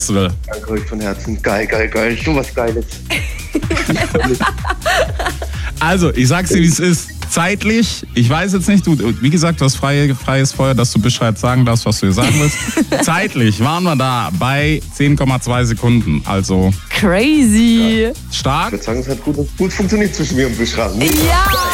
Danke euch von Herzen. Geil. So was Geiles. Also, ich sag's dir, wie es ist. Zeitlich, ich weiß jetzt nicht, du, wie gesagt, du hast freies Feuer, dass du Bescheid sagen darfst, was du hier sagen willst. Zeitlich waren wir da bei 10,2 Sekunden. Also Crazy. stark. Ich würde sagen, es hat gut funktioniert zwischen mir und Bushra. Ja.